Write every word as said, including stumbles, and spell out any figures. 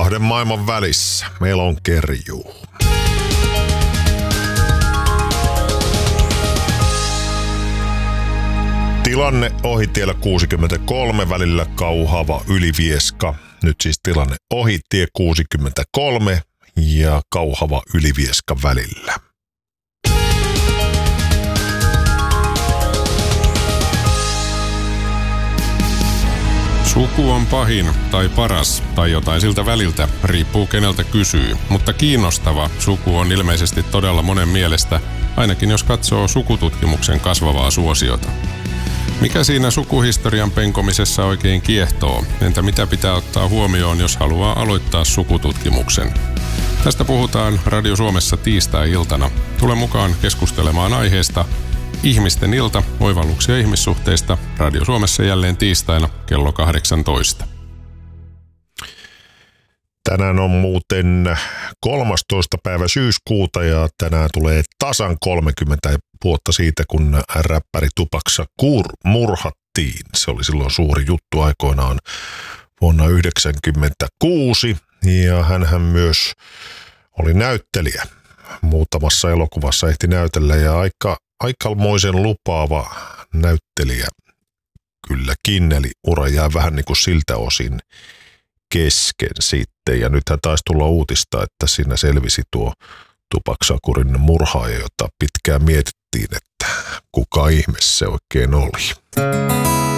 kahden maailman välissä. Meillä on kerjuu. Tilanne ohitiellä kuusikymmentäkolme välillä Kauhava-Ylivieska. Nyt siis tilanne ohitie kuusikymmentäkolme ja Kauhava-Ylivieska välillä. Suku on pahin tai paras tai jotain siltä väliltä, riippuu keneltä kysyy. Mutta kiinnostava suku on ilmeisesti todella monen mielestä, ainakin jos katsoo sukututkimuksen kasvavaa suosiota. Mikä siinä sukuhistorian penkomisessa oikein kiehtoo? Entä mitä pitää ottaa huomioon, jos haluaa aloittaa sukututkimuksen? Tästä puhutaan Radio Suomessa tiistai-iltana. Tule mukaan keskustelemaan aiheesta. Ihmisten ilta, oivalluksia ihmissuhteista, Radio Suomessa jälleen tiistaina kello kahdeksantoista. Tänään on muuten kolmastoista päivä syyskuuta ja tänään tulee tasan kolmekymmentä vuotta siitä, kun räppäri Tupac Shakur murhattiin. Se oli silloin suuri juttu aikoinaan vuonna yhdeksänkymmentäkuusi ja hänhän myös oli näyttelijä. Muutamassa elokuvassa ehti näytellä ja aika aikamoisen lupaava näyttelijä kylläkin, eli ura jää vähän niin kuin siltä osin kesken sitten. Ja nythän taisi tulla uutista, että siinä selvisi tuo Tupac Shakurin murhaaja, jota pitkään mietittiin, että kuka ihme se oikein oli.